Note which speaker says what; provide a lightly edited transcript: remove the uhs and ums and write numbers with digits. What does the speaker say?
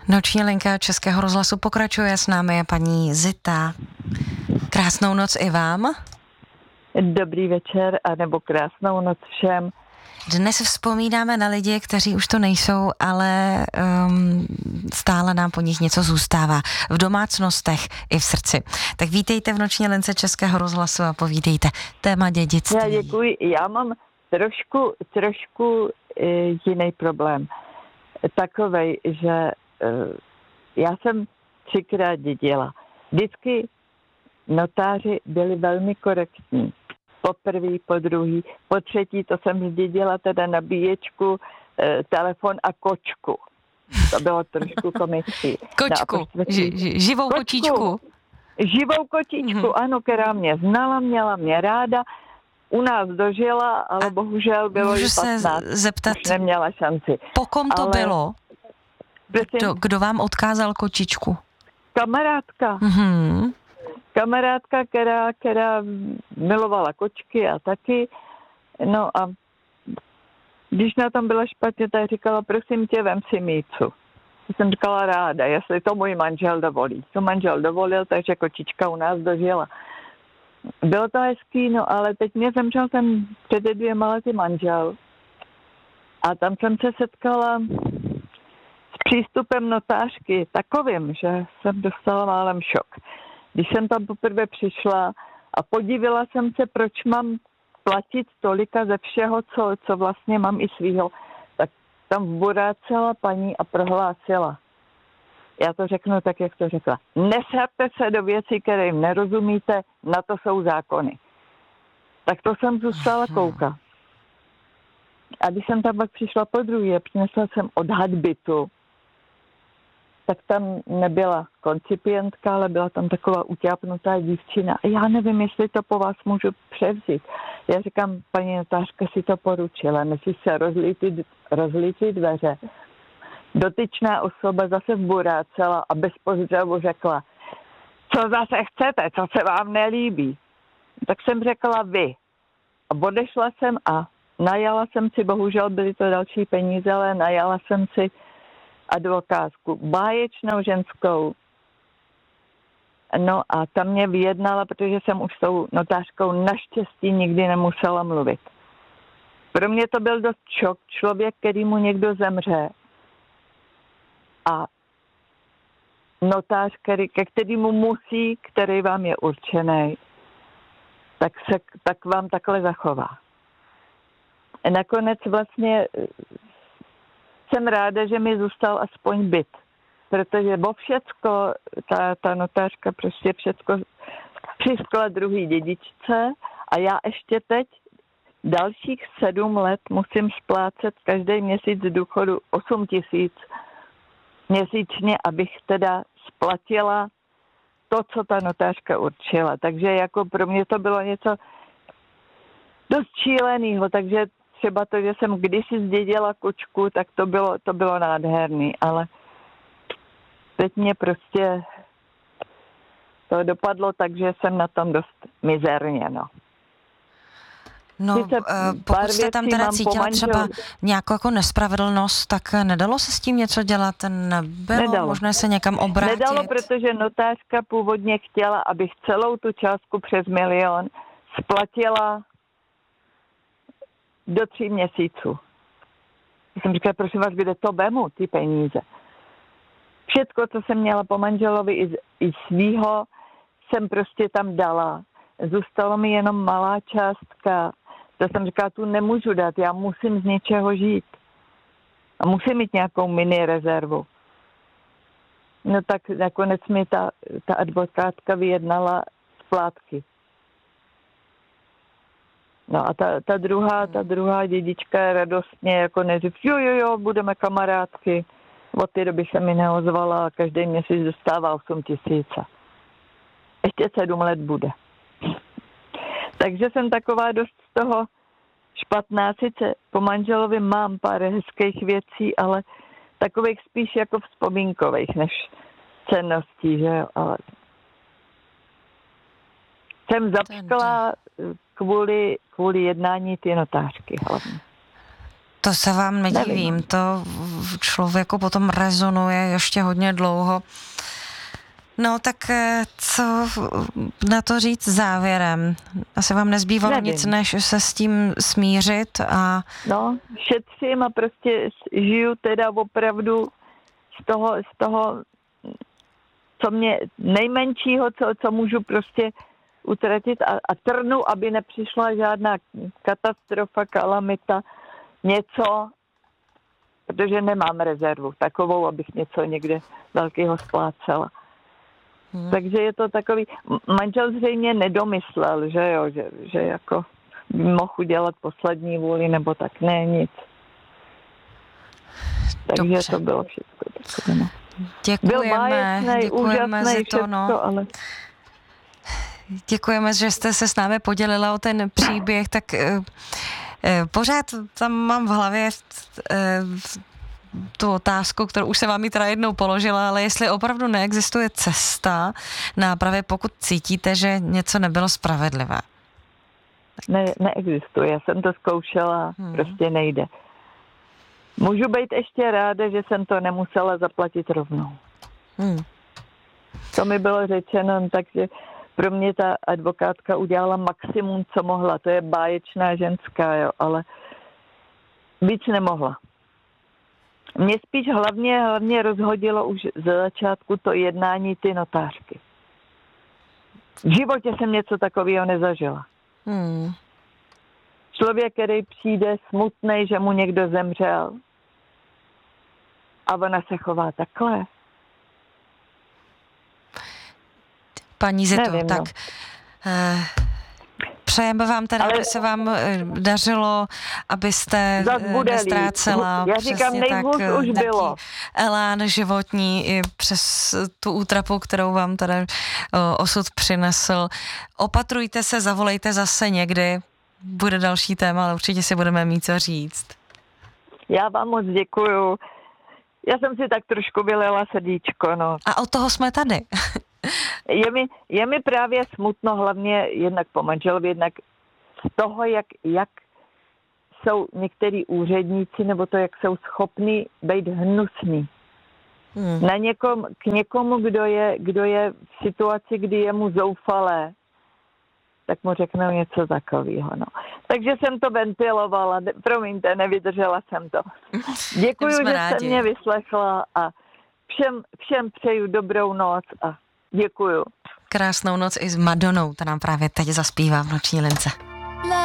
Speaker 1: Noční linka Českého rozhlasu pokračuje, s námi je paní Zita. Krásnou noc i vám.
Speaker 2: Dobrý večer a nebo krásnou noc všem.
Speaker 1: Dnes vzpomínáme na lidi, kteří už to nejsou, ale stále nám po nich něco zůstává. V domácnostech i v srdci. Tak vítejte v Noční lince Českého rozhlasu a povídejte téma dědictví.
Speaker 2: Já děkuji. Já mám trošku jiný problém. Takovej, že já jsem 3krát dědila. Vždycky notáři byli velmi korektní. Po prvý, po druhý, po třetí, to jsem zdědila teda nabíječku, telefon a kočku. To bylo trošku komický.
Speaker 1: Kočku, živou kočičku.
Speaker 2: Živou kočičku, ano, která mě znala, měla mě ráda. U nás dožila, ale bohužel bylo jí 15.
Speaker 1: Můžu se zeptat,
Speaker 2: už neměla šanci.
Speaker 1: Po kom to bylo? Kdo vám odkázal kočičku?
Speaker 2: Kamarádka.
Speaker 1: Mm-hmm.
Speaker 2: Kamarádka, která milovala kočky a taky. No a když na tom byla špatně, tak říkala, prosím tě, vem si Mícu. Já jsem říkala ráda, jestli to můj manžel dovolí. To manžel dovolil, takže kočička u nás dožila. Bylo to hezký, no ale teď mě zemřel ten před 2 lety manžel. A tam jsem se setkala s přístupem notářky takovým, že jsem dostala málem šok. Když jsem tam poprvé přišla a podívila jsem se, proč mám platit tolika ze všeho, co vlastně mám i svýho, tak tam vburácela paní a prohlásila. Já to řeknu tak, jak to řekla. Neserte se do věcí, které jim nerozumíte, na to jsou zákony. Tak to jsem zůstala koukat. A když jsem tam pak přišla po druhé, přinesla jsem odhad bytu, tak tam nebyla koncipientka, ale byla tam taková utápnutá dívčina. A já nevím, jestli to po vás můžu převzít. Já říkám, paní notářka si to poručila, než se rozlítí dveře. Dotyčná osoba zase vburácela a bez pozdravu řekla, co zase chcete, co se vám nelíbí. Tak jsem řekla vy. A odešla jsem a najala jsem si, bohužel byly to další peníze, ale najala jsem si advokátku, báječnou ženskou. No a ta mě vyjednala, protože jsem už s tou notářkou naštěstí nikdy nemusela mluvit. Pro mě to byl dost šok. Člověk, který mu někdo zemře a notář, ke kterému musí, který vám je určený, tak vám takhle zachová. A nakonec vlastně jsem ráda, že mi zůstal aspoň byt, protože o všecko, ta notářka prostě všecko přiskla druhý dědičce a já ještě teď dalších 7 let musím splácet každý měsíc z důchodu 8 000 měsíčně, abych teda splatila to, co ta notářka určila. Takže jako pro mě to bylo něco dost šílenýho, takže třeba to, že jsem kdysi zdědila kočku, tak to bylo nádherný, ale teď mě prostě to dopadlo tak, že jsem na tom dost mizerně, no.
Speaker 1: No, pokud jste tam teda cítila třeba nějakou jako nespravedlnost, tak nedalo se s tím něco dělat? Nebylo možné se někam obrátit?
Speaker 2: Nedalo, protože notářka původně chtěla, abych celou tu částku přes 1 000 000 splatila do 3 měsíců. Já jsem říkala, prosím vás, kde to vemu, ty peníze. Všetko, co jsem měla po manželovi i svýho, jsem prostě tam dala. Zůstalo mi jenom malá částka. To jsem říkala, tu nemůžu dát, já musím z něčeho žít. A musím mít nějakou mini rezervu. No tak nakonec mi ta advokátka vyjednala splátky. No a ta druhá dědička radostně jako neřív, jo, budeme kamarádky. Od té doby se mi neozvala a každý měsíc dostává 8 000. Ještě 7 let bude. Takže jsem taková dost z toho špatná. Sice po manželovi mám pár hezkých věcí, ale takových spíš jako vzpomínkových než cenností, že jo. Ale jsem zapskla kvůli jednání ty notářky hlavně.
Speaker 1: To se vám nedivím,
Speaker 2: Nevím.
Speaker 1: to v člověku potom rezonuje ještě hodně dlouho. No tak co na to říct závěrem? Asi vám nezbývalo nic, než se s tím smířit a...
Speaker 2: No, šetřím a prostě žiju teda opravdu z toho co mě nejmenšího, co můžu prostě utratit a trnu, aby nepřišla žádná katastrofa, kalamita, něco, protože nemám rezervu takovou, abych něco někde velkého splácela. Takže je to takový, manžel zřejmě nedomyslel, že jo, že jako mohl udělat poslední vůli, nebo tak, ne, nic. Takže dobře. To bylo všechno takové, no.
Speaker 1: Děkujeme za to,
Speaker 2: všechno,
Speaker 1: no.
Speaker 2: Ale...
Speaker 1: Děkujeme, že jste se s námi podělila o ten příběh, tak pořád tam mám v hlavě tu otázku, kterou už jsem vám ji teda jednou položila, ale jestli opravdu neexistuje cesta nápravy, pokud cítíte, že něco nebylo spravedlivé.
Speaker 2: Ne, neexistuje, já jsem to zkoušela, prostě nejde. Můžu být ještě ráda, že jsem to nemusela zaplatit rovnou. To mi bylo řečeno, takže pro mě ta advokátka udělala maximum, co mohla. To je báječná ženská, jo, ale víc nemohla. Mě spíš hlavně rozhodilo už ze začátku to jednání ty notářky. V životě jsem něco takového nezažila. Člověk, který přijde smutnej, že mu někdo zemřel a ona se chová takhle.
Speaker 1: Paní Zito,
Speaker 2: nevím,
Speaker 1: tak
Speaker 2: no.
Speaker 1: Přejeme vám teda, aby se vám dařilo, abyste nestrácela
Speaker 2: já říkám, nejhůř už bylo.
Speaker 1: Elán životní i přes tu útrapu, kterou vám teda osud přinesl. Opatrujte se, zavolejte zase někdy. Bude další téma, ale určitě si budeme mít co říct.
Speaker 2: Já vám moc děkuju. Já jsem si tak trošku vylila srdíčko, no.
Speaker 1: A od toho jsme tady.
Speaker 2: Je mi právě smutno, hlavně jednak po manželovi, jednak z toho, jak jsou některý úředníci, nebo to, jak jsou schopní být hnusní. K někomu, kdo je v situaci, kdy je mu zoufalé, tak mu řeknou něco takového. No. Takže jsem to ventilovala, promiňte, nevydržela jsem to. Děkuju, že jste mě vyslechla a všem přeju dobrou noc a děkuju.
Speaker 1: Krásnou noc i s Madonou, ta nám právě teď zaspívá v Noční lince.